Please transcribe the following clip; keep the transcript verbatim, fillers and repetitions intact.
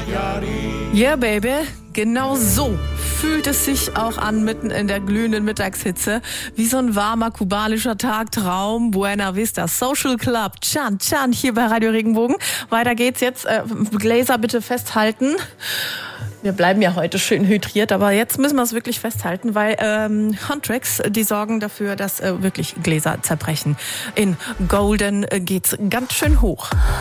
Yeah, baby. Genau so fühlt es sich auch an, mitten in der glühenden Mittagshitze. Wie so ein warmer kubanischer Tagtraum. Buena Vista Social Club. Chan, Chan, hier bei Radio Regenbogen. Weiter geht's jetzt. Äh, Gläser bitte festhalten. Wir bleiben ja heute schön hydriert, aber jetzt müssen wir es wirklich festhalten, weil ähm, Huntrix, die sorgen dafür, dass äh, wirklich Gläser zerbrechen. In Golden äh, geht's ganz schön hoch.